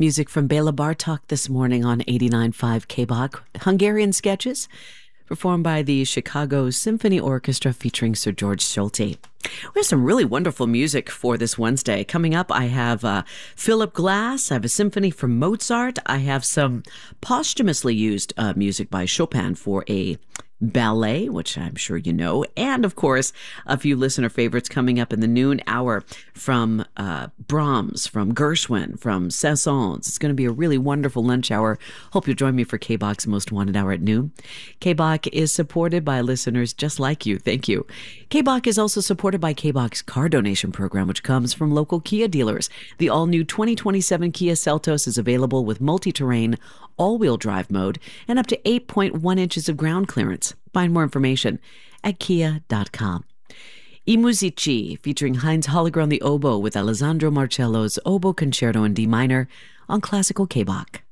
Music from Bela Bartok this morning on 89.5 KBOK. Hungarian Sketches, performed by the Chicago Symphony Orchestra featuring Sir George Solti. We have some really wonderful music for this Wednesday. Coming up, I have Philip Glass. I have a symphony from Mozart. I have some posthumously used music by Chopin for a ballet, which I'm sure you know, and of course a few listener favorites coming up in the noon hour from Brahms, from Gershwin, from Saint-Saëns. It's going to be a really wonderful lunch hour. Hope you'll join me for KBOK's Most Wanted Hour at noon. KBOK is supported by listeners just like you. Thank you. KBOK is also supported by KBOK's car donation program, which comes from local Kia dealers. The all-new 2027 Kia Seltos is available with multi-terrain, all-wheel drive mode, and up to 8.1 inches of ground clearance. Find more information at kia.com. I Musici, featuring Heinz Holliger on the oboe with Alessandro Marcello's Oboe Concerto in D minor on Classical KBOK.